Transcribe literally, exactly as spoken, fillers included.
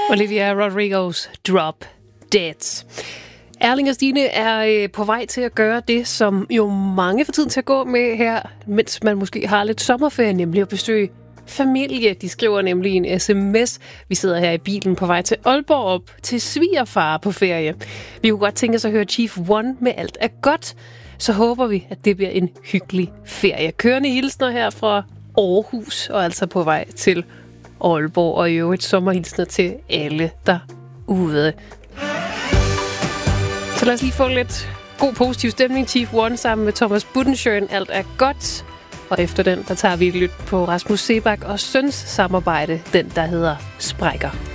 Olivia Rodrigo's Drop Dead. Erling og Stine er på vej til at gøre det, som jo mange får tid til at gå med her, mens man måske har lidt sommerferie, nemlig at besøge familie. De skriver nemlig en sms. Vi sidder her i bilen på vej til Aalborg op til svigerfar på ferie. Vi kunne godt tænke os at høre Chief One med Alt er godt. Så håber vi, at det bliver en hyggelig ferie. Kørende hilsner her fra Aarhus, og altså på vej til Aalborg, og i øvrigt sommerhilsner til alle derude. Så lad os lige få lidt god positiv stemning. Chief One sammen med Thomas Budensjøen. Alt er godt. Og efter den, der tager vi et lyt på Rasmus Sebak og Søns samarbejde. Den, der hedder Sprækker.